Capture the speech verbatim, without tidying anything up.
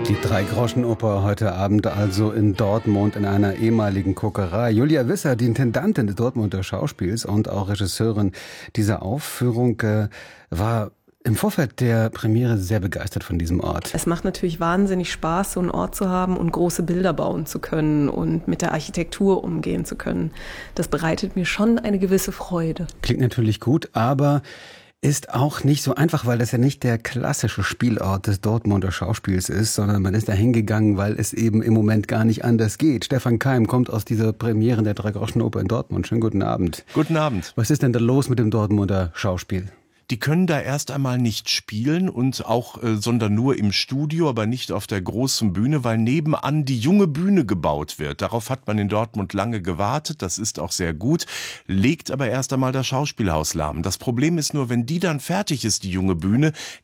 Die Drei-Groschen-Oper heute Abend also in Dortmund in einer ehemaligen Kokerei. Julia Wisser, die Intendantin des Dortmunder Schauspiels und auch Regisseurin dieser Aufführung, äh, war im Vorfeld der Premiere sehr begeistert von diesem Ort. Es macht natürlich wahnsinnig Spaß, so einen Ort zu haben und große Bilder bauen zu können und mit der Architektur umgehen zu können. Das bereitet mir schon eine gewisse Freude. Klingt natürlich gut, aber ist auch nicht so einfach, weil das ja nicht der klassische Spielort des Dortmunder Schauspiels ist, sondern man ist da hingegangen, weil es eben im Moment gar nicht anders geht. Stefan Keim kommt aus dieser Premiere der Drei-Groschen-Oper in Dortmund. Schönen guten Abend. Guten Abend. Was ist denn da los mit dem Dortmunder Schauspiel? Die können da erst einmal nicht spielen und auch, äh, sondern nur im Studio, aber nicht auf der großen Bühne, weil nebenan die junge Bühne gebaut wird. Darauf hat man in Dortmund lange gewartet, das ist auch sehr gut, legt aber erst einmal das Schauspielhaus lahm. Das Problem ist nur, wenn die dann fertig ist, die junge Bühne,